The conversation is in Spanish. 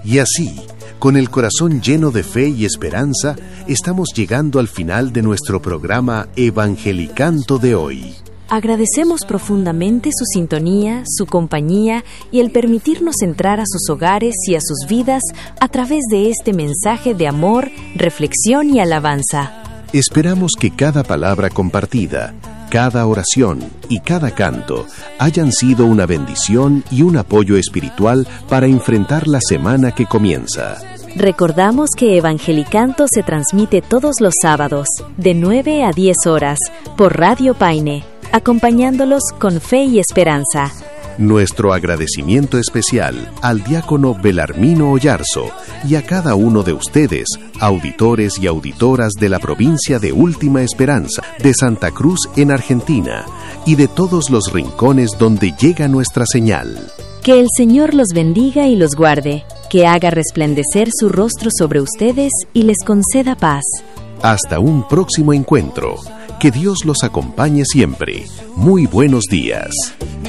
Y así, con el corazón lleno de fe y esperanza, estamos llegando al final de nuestro programa Evangelicanto de hoy. Agradecemos profundamente su sintonía, su compañía y el permitirnos entrar a sus hogares y a sus vidas a través de este mensaje de amor, reflexión y alabanza. Esperamos que cada palabra compartida, cada oración y cada canto hayan sido una bendición y un apoyo espiritual para enfrentar la semana que comienza. Recordamos que Evangelicanto se transmite todos los sábados, de 9 a 10 horas, por Radio Paine, acompañándolos con fe y esperanza. Nuestro agradecimiento especial al diácono Belarmino Oyarzo y a cada uno de ustedes, auditores y auditoras de la provincia de Última Esperanza, de Santa Cruz en Argentina, y de todos los rincones donde llega nuestra señal. Que el Señor los bendiga y los guarde, que haga resplandecer su rostro sobre ustedes y les conceda paz. Hasta un próximo encuentro. Que Dios los acompañe siempre. Muy buenos días.